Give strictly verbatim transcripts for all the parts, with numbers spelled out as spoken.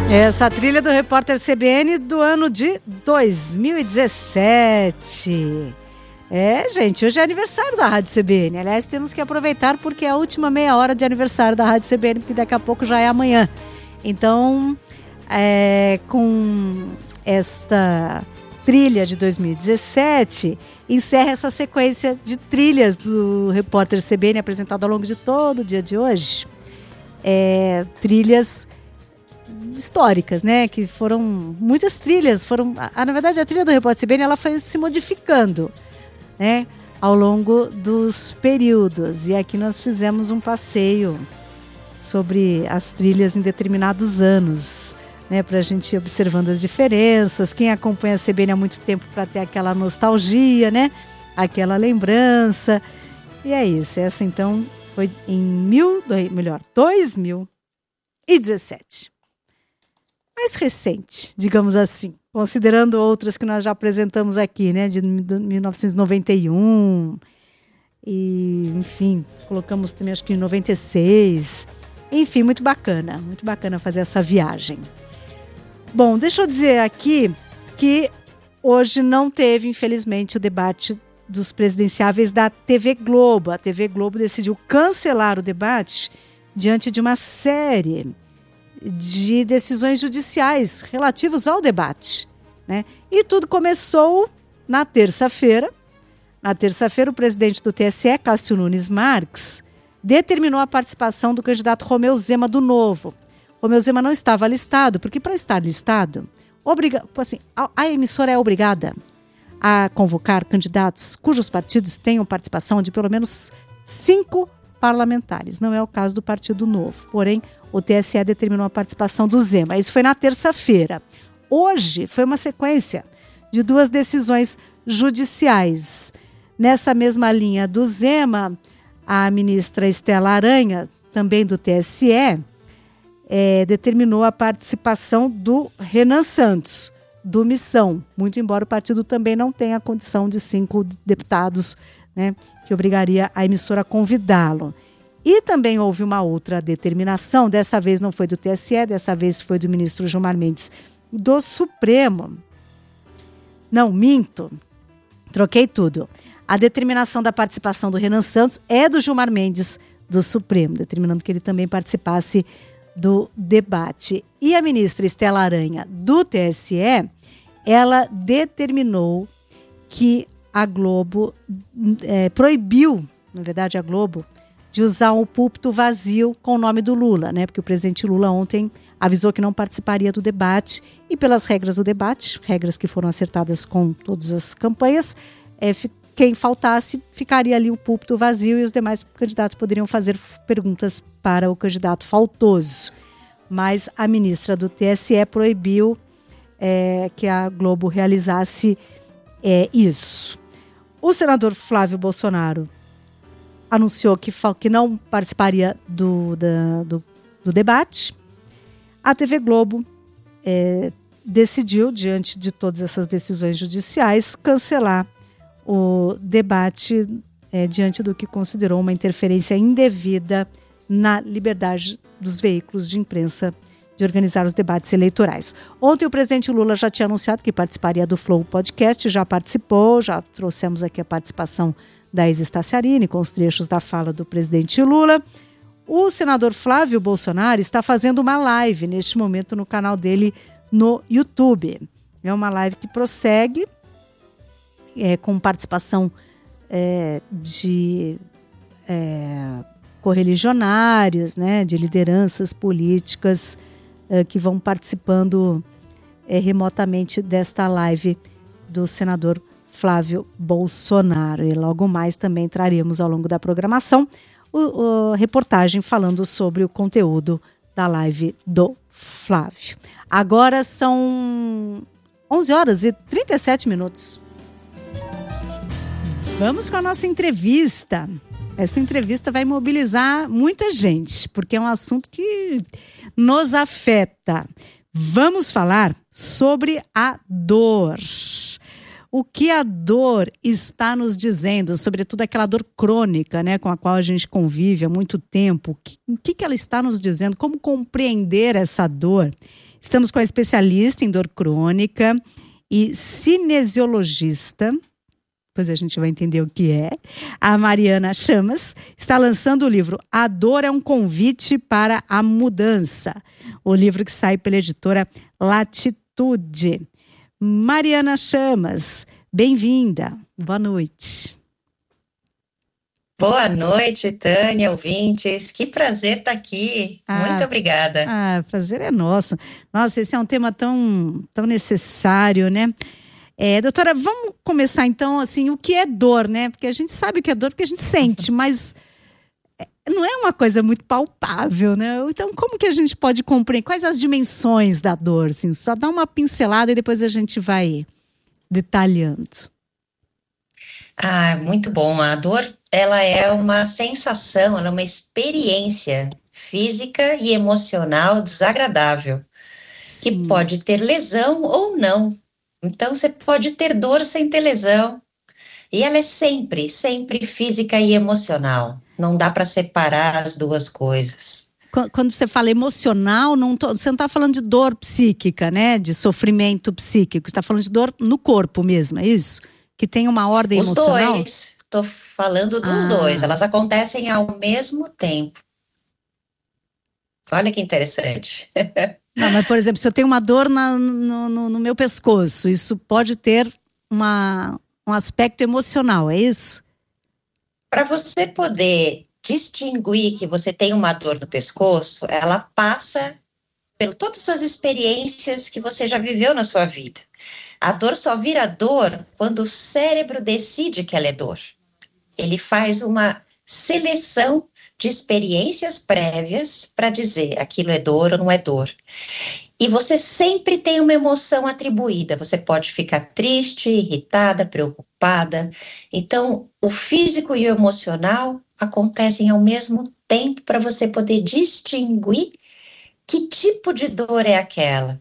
Essa trilha do Repórter C B N do ano de dois mil e dezessete. É, gente, hoje é aniversário da Rádio C B N. Aliás, temos que aproveitar porque é a última meia hora de aniversário da Rádio C B N, porque daqui a pouco já é amanhã. Então, é, com esta trilha de dois mil e dezessete, encerra essa sequência de trilhas do Repórter C B N apresentado ao longo de todo o dia de hoje. É, trilhas históricas, né, que foram muitas trilhas, foram, a, na verdade a trilha do Repórter C B N ela foi se modificando, né, ao longo dos períodos, e aqui nós fizemos um passeio sobre as trilhas em determinados anos, né, para a gente ir observando as diferenças, quem acompanha a C B N há muito tempo para ter aquela nostalgia, né, aquela lembrança, e é isso, essa então foi em mil, melhor, dois mil e dezessete. Mais recente, digamos assim, considerando outras que nós já apresentamos aqui, né, de mil novecentos e noventa e um, e, enfim, colocamos também acho que em noventa e seis, enfim, muito bacana, muito bacana fazer essa viagem. Bom, deixa eu dizer aqui que hoje não teve, infelizmente, o debate dos presidenciáveis da T V Globo. A T V Globo decidiu cancelar o debate diante de uma série de decisões judiciais relativos ao debate, né? E tudo começou na terça-feira. Na terça-feira, o presidente do T S E, Cássio Nunes Marques, determinou a participação do candidato Romeu Zema do Novo. Romeu Zema não estava listado, porque para estar listado, obriga, assim, a, a emissora é obrigada a convocar candidatos cujos partidos tenham participação de pelo menos cinco parlamentares. Não é o caso do Partido Novo. Porém, o T S E determinou a participação do Zema. Isso foi na terça-feira. Hoje foi uma sequência de duas decisões judiciais. Nessa mesma linha do Zema, a ministra Estela Aranha, também do T S E, é, determinou a participação do Renan Santos, do Missão, muito embora o partido também não tenha a condição de cinco deputados, né, que obrigaria a emissora a convidá-lo. E também houve uma outra determinação, dessa vez não foi do T S E, dessa vez foi do ministro Gilmar Mendes do Supremo. Não, minto, troquei tudo. A determinação da participação do Renan Santos é do Gilmar Mendes do Supremo, determinando que ele também participasse do debate. E a ministra Estela Aranha, do T S E, ela determinou que a Globo é, proibiu, na verdade a Globo, de usar um púlpito vazio com o nome do Lula, né? Porque o presidente Lula ontem avisou que não participaria do debate e pelas regras do debate, regras que foram acertadas com todas as campanhas, é, quem faltasse ficaria ali o púlpito vazio e os demais candidatos poderiam fazer perguntas para o candidato faltoso. Mas a ministra do T S E proibiu é, que a Globo realizasse é, isso. O senador Flávio Bolsonaro anunciou que, que não participaria do, da, do, do debate. A T V Globo é, decidiu, diante de todas essas decisões judiciais, cancelar o debate é, diante do que considerou uma interferência indevida na liberdade dos veículos de imprensa de organizar os debates eleitorais. Ontem o presidente Lula já tinha anunciado que participaria do Flow Podcast, já participou, já trouxemos aqui a participação da Isis Tassiarini com os trechos da fala do presidente Lula. O senador Flávio Bolsonaro está fazendo uma live neste momento no canal dele no YouTube. É uma live que prossegue é, com participação é, de é, correligionários, né, de lideranças políticas é, que vão participando é, remotamente desta live do senador Flávio Bolsonaro. E logo mais também traremos ao longo da programação o, o, reportagem falando sobre o conteúdo da live do Flávio. Agora são onze horas e trinta e sete minutos. Vamos com a nossa entrevista. Essa entrevista vai mobilizar muita gente, porque é um assunto que nos afeta. Vamos falar sobre a dor. O que a dor está nos dizendo, sobretudo aquela dor crônica, né, com a qual a gente convive há muito tempo. O que, o que ela está nos dizendo? Como compreender essa dor? Estamos com a especialista em dor crônica e cinesiologista, depois a gente vai entender o que é, a Mariana Chamas, está lançando o livro A Dor é um Convite para a Mudança, o livro que sai pela editora Latitude. Mariana Chamas, bem-vinda, boa noite. Boa noite, Tânia, ouvintes. Que prazer estar aqui. Ah, Muito obrigada. Ah, prazer é nosso. Nossa, esse é um tema tão, tão necessário, né? É, doutora, vamos começar então, assim, o que é dor, né? Porque a gente sabe o que é dor porque a gente sente, mas não é uma coisa muito palpável, né? Então, como que a gente pode compreender? Quais as dimensões da dor? Assim, só dá uma pincelada e depois a gente vai detalhando. Ah, muito bom. A dor, ela é uma sensação, ela é uma experiência física e emocional desagradável, que Sim. pode ter lesão ou não. Então, você pode ter dor sem ter lesão. E ela é sempre, sempre física e emocional. Não dá para separar as duas coisas. Quando você fala emocional, não tô, você não está falando de dor psíquica, né? De sofrimento psíquico. Você está falando de dor no corpo mesmo, é isso? Que tem uma ordem Os emocional? Os dois, estou falando dos ah. dois, elas acontecem ao mesmo tempo. Olha que interessante. Não, mas, por exemplo, se eu tenho uma dor na, no, no, no meu pescoço, isso pode ter uma, um aspecto emocional, é isso? Para você poder distinguir que você tem uma dor no pescoço, ela passa por todas as experiências que você já viveu na sua vida. A dor só vira dor quando o cérebro decide que ela é dor. Ele faz uma seleção de experiências prévias para dizer aquilo é dor ou não é dor. E você sempre tem uma emoção atribuída. Você pode ficar triste, irritada, preocupada. Então, o físico e o emocional acontecem ao mesmo tempo para você poder distinguir que tipo de dor é aquela.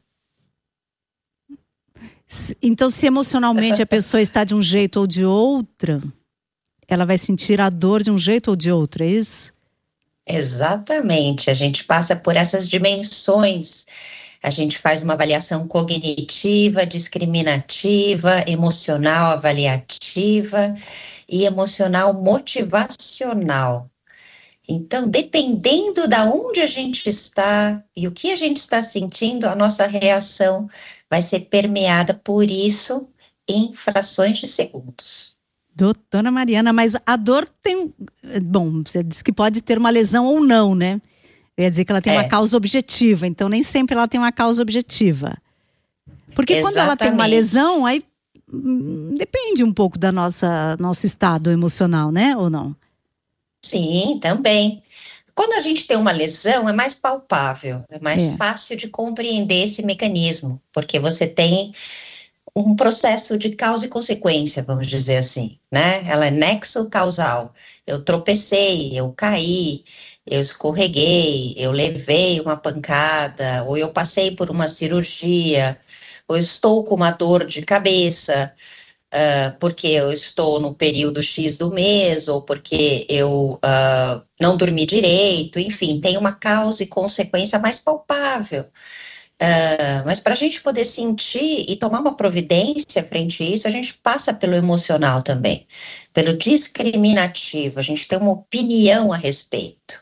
Então, se emocionalmente a pessoa está de um jeito ou de outro, ela vai sentir a dor de um jeito ou de outro, é isso? Exatamente. A gente passa por essas dimensões. A gente faz uma avaliação cognitiva, discriminativa, emocional avaliativa e emocional motivacional. Então, dependendo da onde a gente está e o que a gente está sentindo, a nossa reação vai ser permeada por isso em frações de segundos. Doutora Mariana, mas a dor tem... Bom, você disse que pode ter uma lesão ou não, né? Eu ia dizer que ela tem é. uma causa objetiva, então nem sempre ela tem uma causa objetiva. Porque Exatamente. Quando ela tem uma lesão, aí hum, depende um pouco da nossa nosso estado emocional, né? Ou não? Sim, também. Quando a gente tem uma lesão, é mais palpável, é mais é. fácil de compreender esse mecanismo, porque você tem um processo de causa e consequência, vamos dizer assim, né? Ela é nexo causal. Eu tropecei, eu caí, eu escorreguei, eu levei uma pancada, ou eu passei por uma cirurgia, ou estou com uma dor de cabeça, Uh, porque eu estou no período X do mês, ou porque eu uh, não dormi direito, enfim, tem uma causa e consequência mais palpável. Uh, mas para a gente poder sentir e tomar uma providência frente a isso, a gente passa pelo emocional também, pelo discriminativo, a gente tem uma opinião a respeito.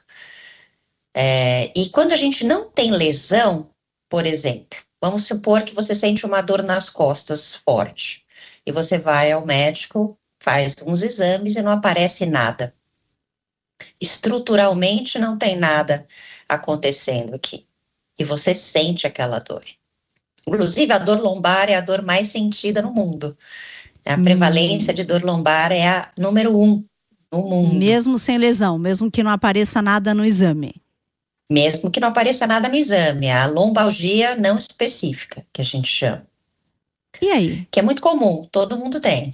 É, e quando a gente não tem lesão, por exemplo, vamos supor que você sente uma dor nas costas forte, e você vai ao médico, faz uns exames e não aparece nada. Estruturalmente não tem nada acontecendo aqui. E você sente aquela dor. Inclusive, a dor lombar é a dor mais sentida no mundo. A hum. prevalência de dor lombar é a número um no mundo. Mesmo sem lesão, mesmo que não apareça nada no exame. Mesmo que não apareça nada no exame. A lombalgia não específica, que a gente chama. E aí? Que é muito comum, todo mundo tem.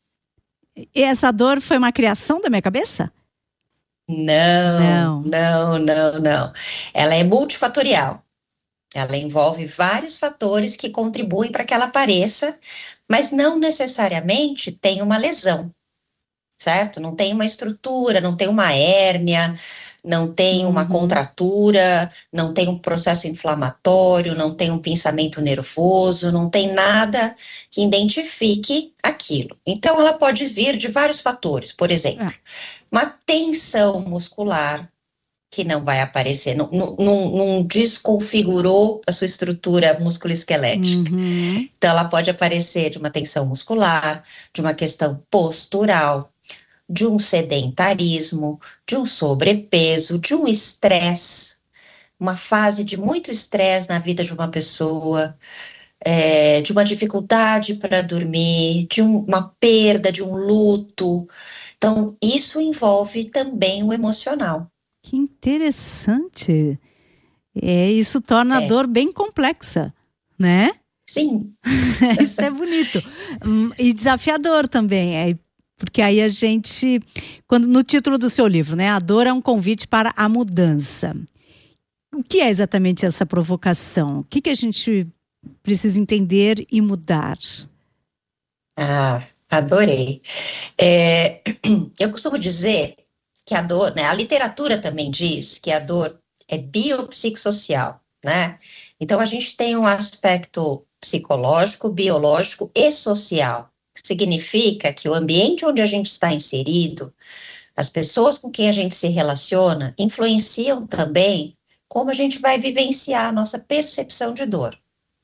E essa dor foi uma criação da minha cabeça? Não, não, não, não, não. Ela é multifatorial. Ela envolve vários fatores que contribuem para que ela apareça, mas não necessariamente tem uma lesão. certo? Não tem uma estrutura, não tem uma hérnia, não tem uma Uhum. contratura, não tem um processo inflamatório, não tem um pensamento nervoso, não tem nada que identifique aquilo. Então, ela pode vir de vários fatores, por exemplo, É. uma tensão muscular, que não vai aparecer, não, não, não desconfigurou a sua estrutura musculoesquelética. Uhum. Então, ela pode aparecer de uma tensão muscular, de uma questão postural, de um sedentarismo, de um sobrepeso, de um estresse, uma fase de muito estresse na vida de uma pessoa, é, de uma dificuldade para dormir, de um, uma perda, de um luto. Então, isso envolve também o emocional. Que interessante. É, isso torna a É. dor bem complexa, né? Sim. Isso é bonito. Hum, E desafiador também, é, porque aí a gente, quando no título do seu livro, né, a dor é um convite para a mudança. O que é exatamente essa provocação? O que que a gente precisa entender e mudar? Ah, adorei. É, eu costumo dizer que a dor, né, a literatura também diz que a dor é biopsicossocial, né? Então a gente tem um aspecto psicológico, biológico e social, que significa que o ambiente onde a gente está inserido, as pessoas com quem a gente se relaciona, influenciam também como a gente vai vivenciar a nossa percepção de dor.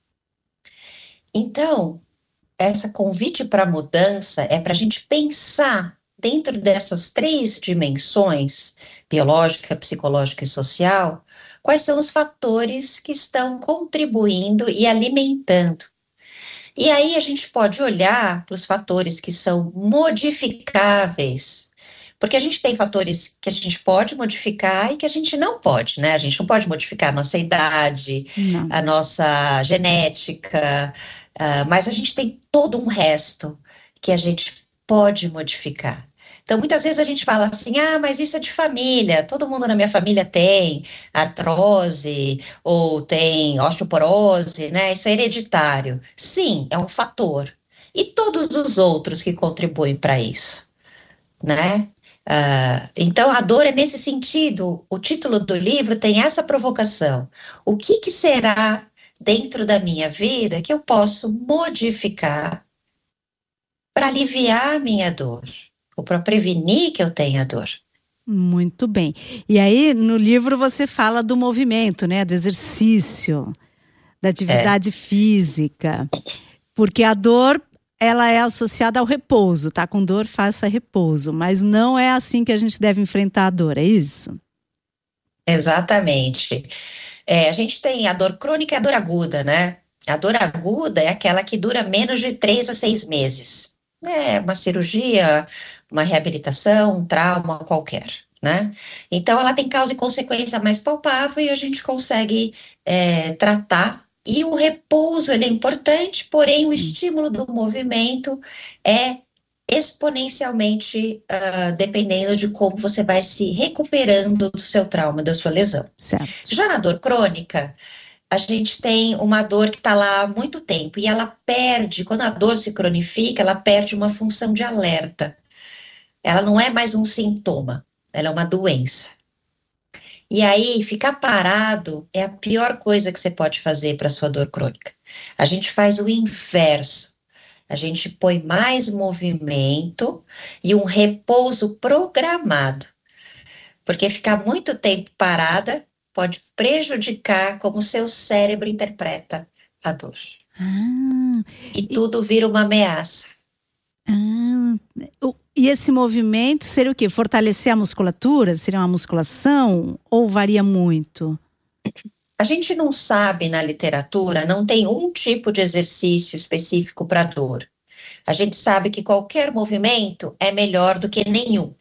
Então, essa convite para mudança é para a gente pensar dentro dessas três dimensões, biológica, psicológica e social, quais são os fatores que estão contribuindo e alimentando. E aí a gente pode olhar para os fatores que são modificáveis, porque a gente tem fatores que a gente pode modificar e que a gente não pode, né? A gente não pode modificar a nossa idade, Não. a nossa genética, uh, mas a gente tem todo um resto que a gente pode modificar. Então, muitas vezes a gente fala assim, ah, mas isso é de família, todo mundo na minha família tem artrose ou tem osteoporose, né? Isso é hereditário. Sim, é um fator. E todos os outros que contribuem para isso, né? Uh, então, a dor é nesse sentido, o título do livro tem essa provocação. O que, que será dentro da minha vida que eu posso modificar para aliviar a minha dor, ou para prevenir que eu tenha dor? Muito bem. E aí, no livro, você fala do movimento, né? Do exercício, da atividade é. física. Porque a dor, ela é associada ao repouso, tá? Com dor, faça repouso. Mas não é assim que a gente deve enfrentar a dor, é isso? Exatamente. É, a gente tem a dor crônica e a dor aguda, né? A dor aguda é aquela que dura menos de três a seis meses. É uma cirurgia, uma reabilitação, um trauma qualquer, né? Então, ela tem causa e consequência mais palpável e a gente consegue é, tratar. E o repouso, ele é importante, porém o estímulo do movimento é exponencialmente uh, dependendo de como você vai se recuperando do seu trauma, da sua lesão. Certo. Já na dor crônica, a gente tem uma dor que está lá há muito tempo e ela perde, quando a dor se cronifica, ela perde uma função de alerta. Ela não é mais um sintoma, ela é uma doença. E aí, ficar parado é a pior coisa que você pode fazer para a sua dor crônica. A gente faz o inverso. A gente põe mais movimento e um repouso programado. Porque ficar muito tempo parada pode prejudicar como o seu cérebro interpreta a dor. Ah, e, e tudo vira uma ameaça. Ah, e esse movimento seria o quê? Fortalecer a musculatura? Seria uma musculação? Ou varia muito? A gente não sabe na literatura, não tem um tipo de exercício específico para dor. A gente sabe que qualquer movimento é melhor do que nenhum.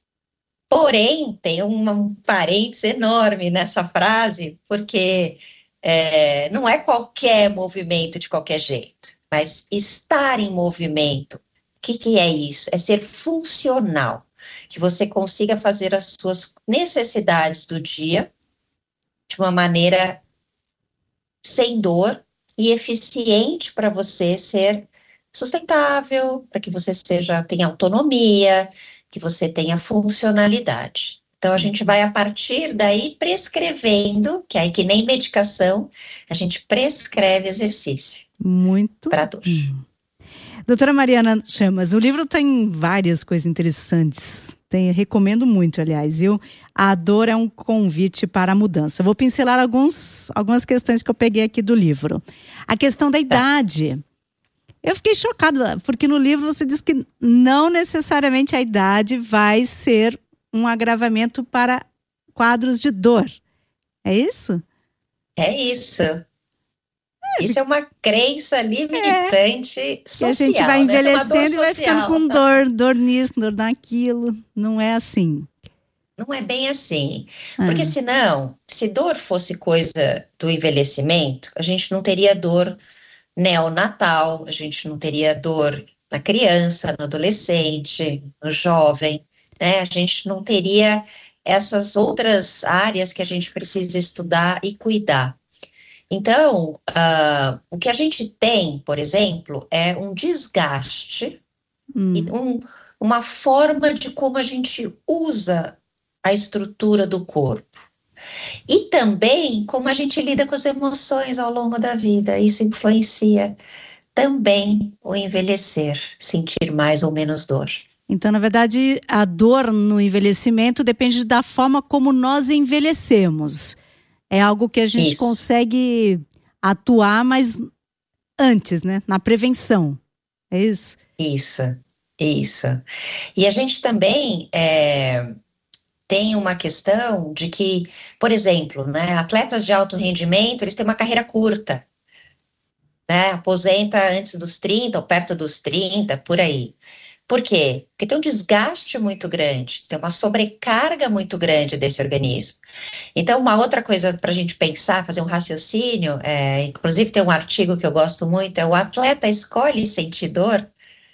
Porém, tem um, um parênteses enorme nessa frase, porque é, não é qualquer movimento de qualquer jeito, mas estar em movimento. O que, que é isso? É ser funcional, que você consiga fazer as suas necessidades do dia de uma maneira sem dor e eficiente para você ser sustentável, para que você seja, tenha autonomia, que você tenha funcionalidade. Então, a gente vai, a partir daí, prescrevendo, que aí que nem medicação, a gente prescreve exercício. Muito para dor. Hum. Doutora Mariana Chamas, o livro tem várias coisas interessantes. Tem, recomendo muito, aliás. Viu? A dor é um convite para a mudança. Vou pincelar alguns, algumas questões que eu peguei aqui do livro. A questão da idade. Eu fiquei chocada, porque no livro você diz que não necessariamente a idade vai ser um agravamento para quadros de dor. É isso? É isso. Isso é uma crença limitante é. social. E a gente vai envelhecendo né? e vai ficando com dor, dor nisso, dor naquilo. Não é assim. Não é bem assim. Ah. Porque senão, se dor fosse coisa do envelhecimento, a gente não teria dor neonatal, a gente não teria dor na criança, no adolescente, no jovem, né? A gente não teria essas outras áreas que a gente precisa estudar e cuidar. Então, uh, o que a gente tem, por exemplo, é um desgaste, hum. e um, uma forma de como a gente usa a estrutura do corpo. E também como a gente lida com as emoções ao longo da vida. Isso influencia também o envelhecer, sentir mais ou menos dor. Então, na verdade, a dor no envelhecimento depende da forma como nós envelhecemos. É algo que a gente Isso. consegue atuar, mas antes, né? Na prevenção. É isso? Isso, isso. E a gente também é, tem uma questão de que, por exemplo, né, atletas de alto rendimento, eles têm uma carreira curta. Né, aposenta antes dos trinta ou perto dos trinta, por aí. Por quê? Porque tem um desgaste muito grande, tem uma sobrecarga muito grande desse organismo. Então, uma outra coisa para a gente pensar, fazer um raciocínio, é, inclusive tem um artigo que eu gosto muito, é o atleta escolhe sentir dor.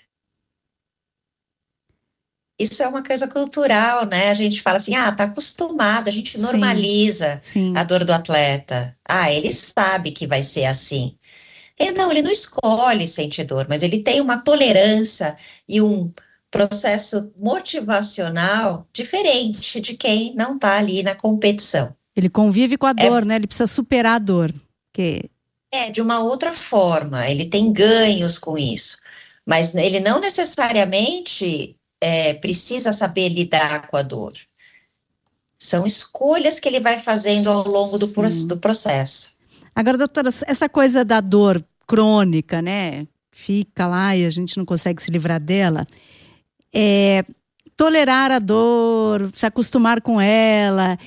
Isso é uma coisa cultural, né? A gente fala assim, ah, tá acostumado, a gente normaliza sim, sim. a dor do atleta. Ah, ele sabe que vai ser assim. Ele não, ele não escolhe sentir dor, mas ele tem uma tolerância e um processo motivacional diferente de quem não está ali na competição. Ele convive com a dor, é, né? Ele precisa superar a dor. Que... É, de uma outra forma, ele tem ganhos com isso, mas ele não necessariamente é, precisa saber lidar com a dor. São escolhas que ele vai fazendo ao longo do, do processo. Agora, doutora, essa coisa da dor crônica, né? Fica lá e a gente não consegue se livrar dela. É, tolerar a dor, se acostumar com ela,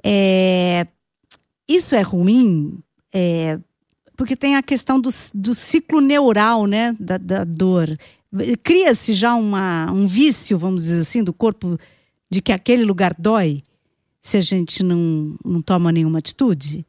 é, isso é ruim? É, porque tem a questão do, do ciclo neural, né? Da, da dor. Cria-se já uma, um vício, vamos dizer assim, do corpo de que aquele lugar dói se a gente não, não toma nenhuma atitude?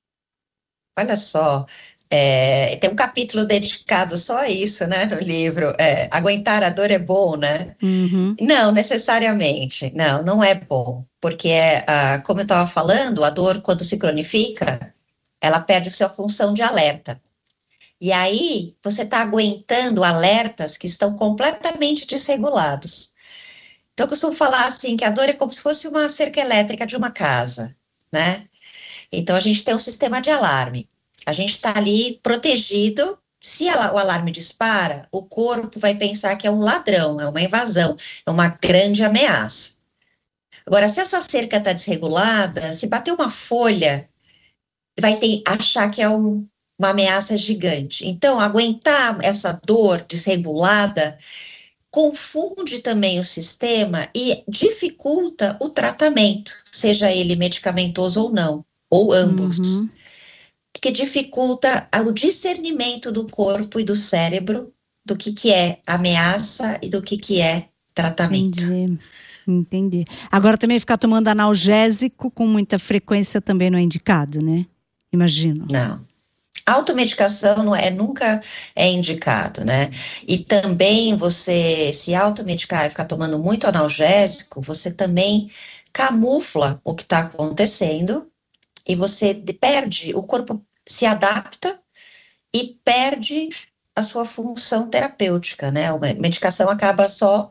Olha só, é, tem um capítulo dedicado só a isso, né, no livro. É, aguentar a dor é bom, né? Uhum. Não, necessariamente. Não, não é bom. Porque, é, ah, como eu estava falando, a dor, quando se cronifica, ela perde sua função de alerta. E aí, você está aguentando alertas que estão completamente desregulados. Então, eu costumo falar assim, que a dor é como se fosse uma cerca elétrica de uma casa, né? Então, a gente tem um sistema de alarme. A gente está ali protegido. Se ela, o alarme dispara, o corpo vai pensar que é um ladrão, é uma invasão, é uma grande ameaça. Agora, se essa cerca está desregulada, se bater uma folha, vai ter, achar que é um, uma ameaça gigante. Então, aguentar essa dor desregulada confunde também o sistema e dificulta o tratamento, seja ele medicamentoso ou não. Ou ambos, uhum. que dificulta o discernimento do corpo e do cérebro do que, que é ameaça e do que, que é tratamento. Entendi, entendi. Agora também ficar tomando analgésico com muita frequência também não é indicado, né? Imagino. Não. Automedicação não é, nunca é indicado, né? E também você se automedicar e ficar tomando muito analgésico, você também camufla o que está acontecendo. E você perde, o corpo se adapta e perde a sua função terapêutica, né? A medicação acaba só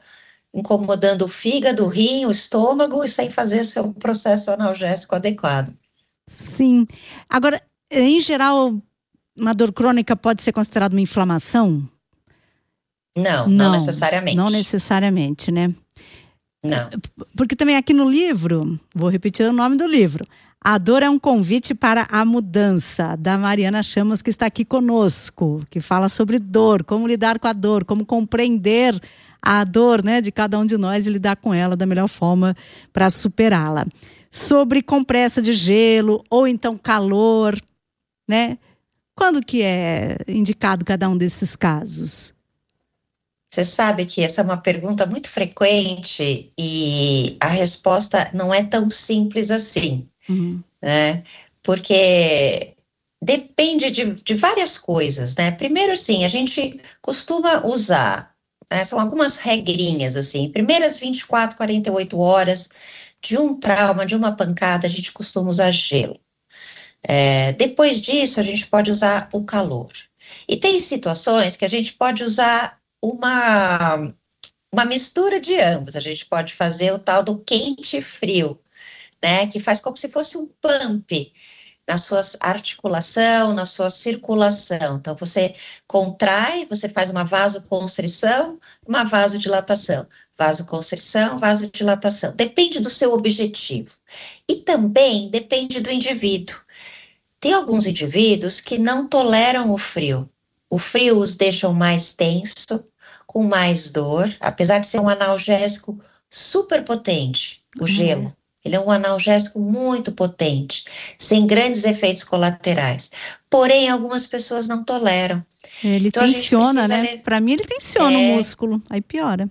incomodando o fígado, o rim, o estômago e sem fazer seu processo analgésico adequado. Sim. Agora, em geral, uma dor crônica pode ser considerada uma inflamação? Não, não, Não necessariamente. Não necessariamente, né? Não. Porque também aqui no livro, vou repetir o nome do livro, A Dor é um Convite para a Mudança, da Mariana Chamas, que está aqui conosco, que fala sobre dor, como lidar com a dor, como compreender a dor, né, de cada um de nós e lidar com ela da melhor forma para superá-la. Sobre compressa de gelo ou então calor, né? Quando que é indicado cada um desses casos? Você sabe que essa é uma pergunta muito frequente e a resposta não é tão simples assim, uhum. né? Porque depende de, de várias coisas, né? Primeiro, sim, a gente costuma usar, né, são algumas regrinhas, assim, primeiras vinte e quatro, quarenta e oito horas de um trauma, de uma pancada, a gente costuma usar gelo. É, depois disso, a gente pode usar o calor. E tem situações que a gente pode usar uma, uma mistura de ambos. A gente pode fazer o tal do quente e frio, né? Que faz como se fosse um pump na sua articulação, na sua circulação. Então, você contrai, você faz uma vasoconstrição, uma vasodilatação. Vasoconstrição, vasodilatação. Depende do seu objetivo. E também depende do indivíduo. Tem alguns indivíduos que não toleram o frio. O frio os deixa mais tenso, com mais dor, apesar de ser um analgésico super potente, o gelo. Uhum. Ele é um analgésico muito potente, sem grandes efeitos colaterais. Porém, algumas pessoas não toleram. Ele então, tensiona, né? Le... Para mim, ele tensiona é... o músculo, aí piora.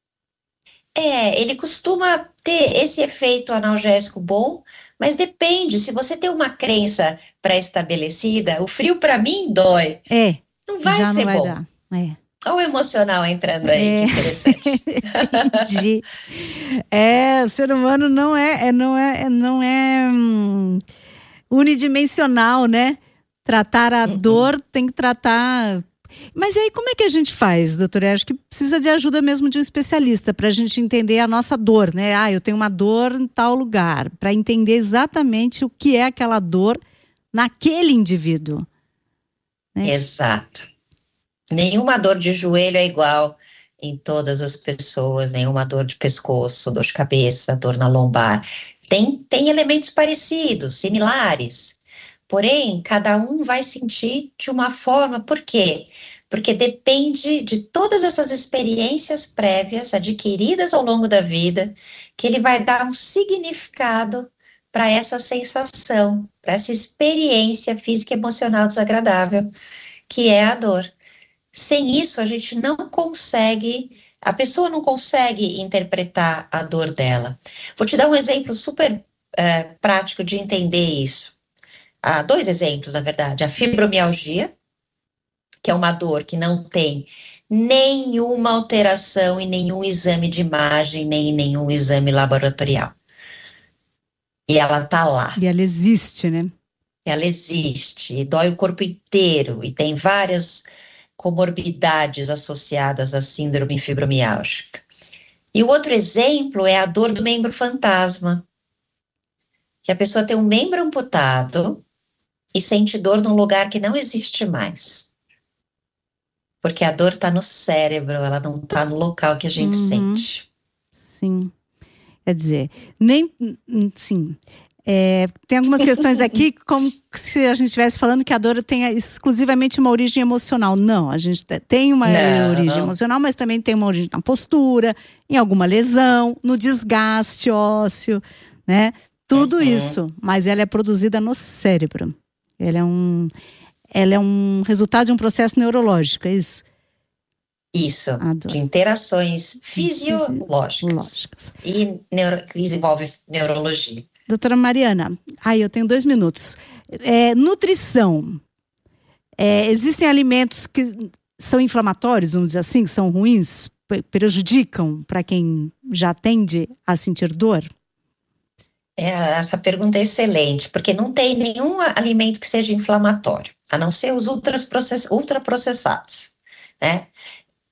É, ele costuma ter esse efeito analgésico bom, mas depende. Se você tem uma crença pré-estabelecida, o frio para mim dói. É. Não vai já ser não vai bom. Dar. É. Olha o emocional entrando aí, é. que interessante. Entendi. É, o ser humano não é, é não é, não é hum, unidimensional, né? Tratar a uhum. dor tem que tratar. Mas aí como é que a gente faz, doutora? Eu acho que precisa de ajuda mesmo de um especialista para a gente entender a nossa dor, né? Ah, eu tenho uma dor em tal lugar, para entender exatamente o que é aquela dor naquele indivíduo. Né? Exato. Nenhuma dor de joelho é igual em todas as pessoas, nenhuma dor de pescoço, dor de cabeça, dor na lombar. Tem, tem elementos parecidos, similares. Porém, cada um vai sentir de uma forma. Por quê? Porque depende de todas essas experiências prévias adquiridas ao longo da vida, que ele vai dar um significado para essa sensação, para essa experiência física e emocional desagradável, que é a dor. Sem isso, a gente não consegue, a pessoa não consegue interpretar a dor dela. Vou te dar um exemplo super é, prático de entender isso. Há dois exemplos, na verdade. A fibromialgia, que é uma dor que não tem nenhuma alteração em nenhum exame de imagem, nem em nenhum exame laboratorial. E ela tá lá. E ela existe, né? Ela existe, e dói o corpo inteiro, e tem várias comorbidades associadas à síndrome fibromialgica. E o outro exemplo é a dor do membro fantasma, que a pessoa tem um membro amputado e sente dor num lugar que não existe mais. Porque a dor está no cérebro, ela não está no local que a gente uhum. sente. Sim. Quer dizer, nem... Sim. É, tem algumas questões aqui, como se a gente estivesse falando que a dor tenha exclusivamente uma origem emocional. Não, a gente tem uma não, origem não. emocional, mas também tem uma origem na postura, em alguma lesão, no desgaste ósseo, né? Tudo uhum. isso, mas ela é produzida no cérebro. Ela é um, ela é um resultado de um processo neurológico, é isso? Isso, de interações fisiológicas e neuro, que desenvolve neurologia. Doutora Mariana, ai, eu tenho dois minutos. É, nutrição. É, existem alimentos que são inflamatórios, vamos dizer assim, que são ruins, prejudicam para quem já tende a sentir dor? É, essa pergunta é excelente, porque não tem nenhum alimento que seja inflamatório, a não ser os ultraprocessados, né?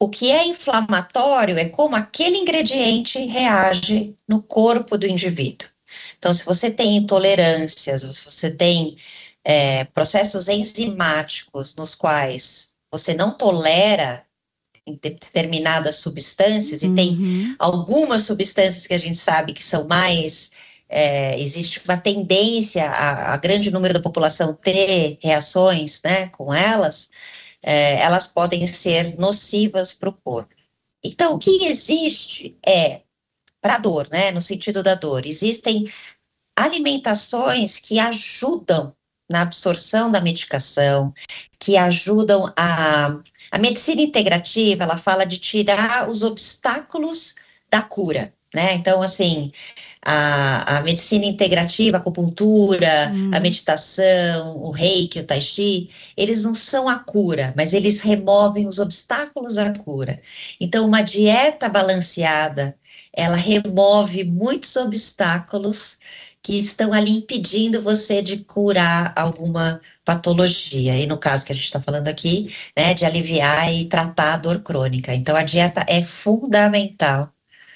o que é inflamatório é como aquele ingrediente reage no corpo do indivíduo. Então, se você tem intolerâncias, se você tem é, processos enzimáticos nos quais você não tolera determinadas substâncias, Uhum. e tem algumas substâncias que a gente sabe que são mais, é, existe uma tendência a, a grande número da população ter reações, né, com elas, é, elas podem ser nocivas para o corpo. Então, o que existe é, para a dor, né, no sentido da dor, existem alimentações que ajudam na absorção da medicação, que ajudam a... A medicina integrativa, ela fala de tirar os obstáculos da cura, né? Então, assim, a, a medicina integrativa, a acupuntura, hum. a meditação, o reiki, o tai chi, eles não são a cura, mas eles removem os obstáculos à cura. Então, uma dieta balanceada, ela remove muitos obstáculos que estão ali impedindo você de curar alguma patologia, e no caso que a gente está falando aqui, né, de aliviar e tratar a dor crônica. Então, a dieta é fundamental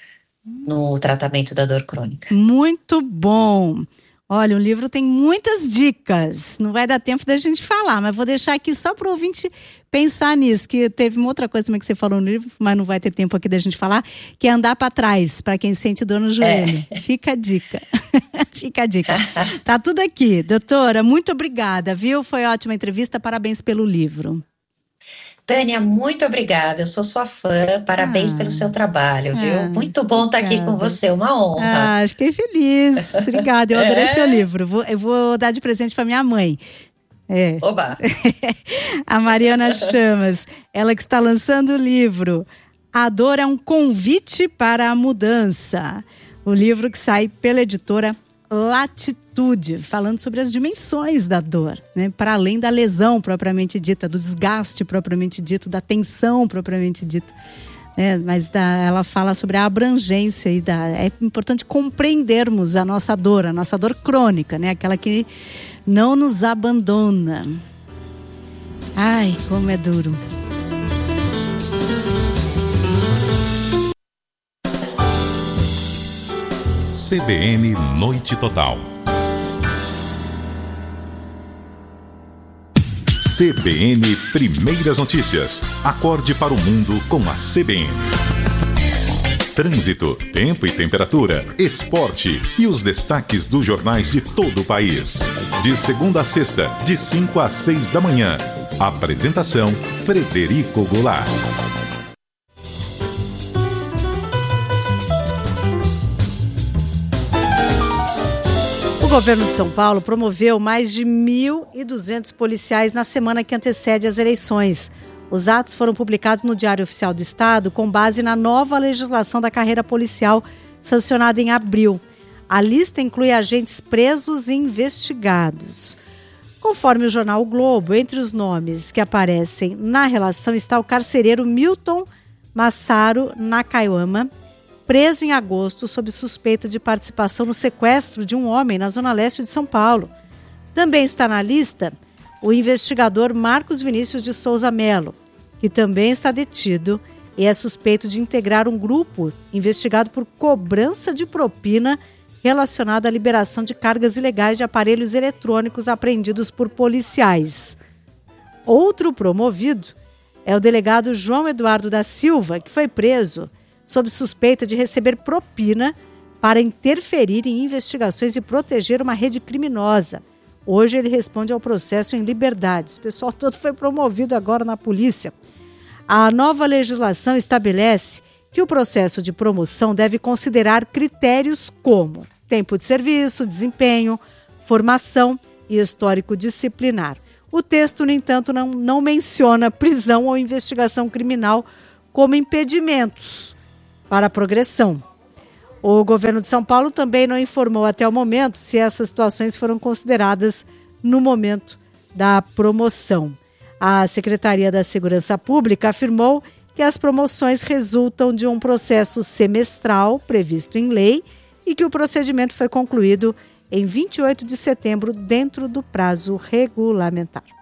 no tratamento da dor crônica. Muito bom! Olha, o livro tem muitas dicas, não vai dar tempo da gente falar, mas vou deixar aqui só para o ouvinte pensar nisso, que teve uma outra coisa também que você falou no livro, mas não vai ter tempo aqui da gente falar, que é andar para trás, para quem sente dor no joelho. É. Fica a dica. Fica a dica. Tá tudo aqui. Doutora, muito obrigada, viu? Foi ótima entrevista, parabéns pelo livro. Tânia, muito obrigada, eu sou sua fã, parabéns ah, pelo seu trabalho, viu? Ah, muito bom estar aqui com você, uma honra. Ah, fiquei feliz, obrigada, eu adorei é? seu livro, vou, eu vou dar de presente para minha mãe. É. Oba! A Mariana Chamas, ela que está lançando o livro A Dor é um Convite para a Mudança, o livro que sai pela editora Latitude, falando sobre as dimensões da dor, né? Para além da lesão propriamente dita, do desgaste propriamente dito, da tensão propriamente dita, né? Mas da, ela fala sobre a abrangência e da, é importante compreendermos a nossa dor, a nossa dor crônica, né? Aquela que não nos abandona. Ai, como é duro. C B N Noite Total. C B N Primeiras Notícias. Acorde para o mundo com a C B N. Trânsito, tempo e temperatura, esporte e os destaques dos jornais de todo o país. De segunda a sexta, de cinco às seis da manhã. Apresentação: Frederico Goulart. O governo de São Paulo promoveu mais de mil e duzentos policiais na semana que antecede as eleições. Os atos foram publicados no Diário Oficial do Estado com base na nova legislação da carreira policial sancionada em abril. A lista inclui agentes presos e investigados. Conforme o jornal o Globo, entre os nomes que aparecem na relação está o carcereiro Milton Massaro Nakayama, preso em agosto sob suspeita de participação no sequestro de um homem na zona leste de São Paulo. Também está na lista o investigador Marcos Vinícius de Souza Melo, que também está detido e é suspeito de integrar um grupo investigado por cobrança de propina relacionada à liberação de cargas ilegais de aparelhos eletrônicos apreendidos por policiais. Outro promovido é o delegado João Eduardo da Silva, que foi preso sob suspeita de receber propina para interferir em investigações e proteger uma rede criminosa. Hoje ele responde ao processo em liberdade. Esse pessoal todo foi promovido agora na polícia. A nova legislação estabelece que o processo de promoção deve considerar critérios como tempo de serviço, desempenho, formação e histórico disciplinar. O texto, no entanto, não, não menciona prisão ou investigação criminal como impedimentos para a progressão. O governo de São Paulo também não informou até o momento se essas situações foram consideradas no momento da promoção. A Secretaria da Segurança Pública afirmou que as promoções resultam de um processo semestral previsto em lei e que o procedimento foi concluído em vinte e oito de setembro dentro do prazo regulamentar.